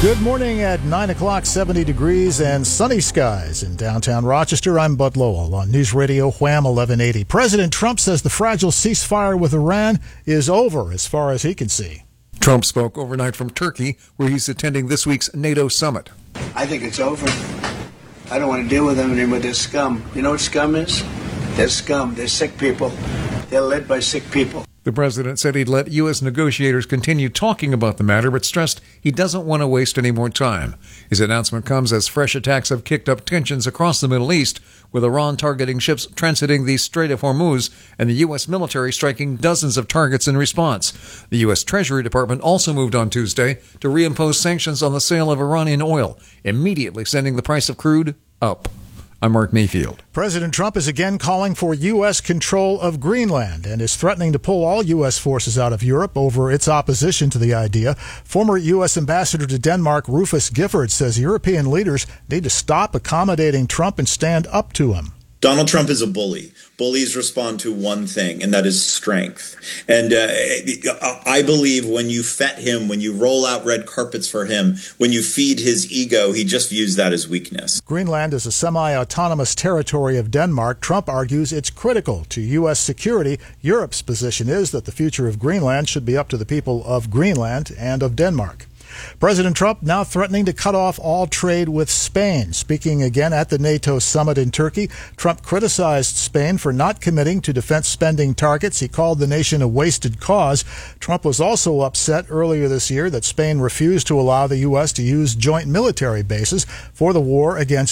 Good morning at 9 o'clock, 70 degrees and sunny skies in downtown Rochester. I'm Bud Lowell on News Radio Wham 1180. President Trump says the fragile ceasefire with Iran is over as far as he can see. Trump spoke overnight from Turkey, where he's attending this week's NATO summit. I think it's over. I don't want to deal with them anymore. They're scum. You know what scum is? They're scum. They're sick people. They're led by sick people. The president said he'd let U.S. negotiators continue talking about the matter, but stressed he doesn't want to waste any more time. His announcement comes as fresh attacks have kicked up tensions across the Middle East, with Iran targeting ships transiting the Strait of Hormuz and the U.S. military striking dozens of targets in response. The U.S. Treasury Department also moved on Tuesday to reimpose sanctions on the sale of Iranian oil, immediately sending the price of crude up. I'm Mark Mayfield. President Trump is again calling for U.S. control of Greenland and is threatening to pull all U.S. forces out of Europe over its opposition to the idea. Former U.S. Ambassador to Denmark Rufus Gifford says European leaders need to stop accommodating Trump and stand up to him. Donald Trump is a bully. Bullies respond to one thing, and that is strength. And I believe when you fet him, when you roll out red carpets for him, when you feed his ego, he just views that as weakness. Greenland is a semi-autonomous territory of Denmark. Trump argues it's critical to U.S. security. Europe's position is that the future of Greenland should be up to the people of Greenland and of Denmark. President Trump now threatening to cut off all trade with Spain. Speaking again at the NATO summit in Turkey, Trump criticized Spain for not committing to defense spending targets. He called the nation a wasted cause. Trump was also upset earlier this year that Spain refused to allow the U.S. to use joint military bases for the war against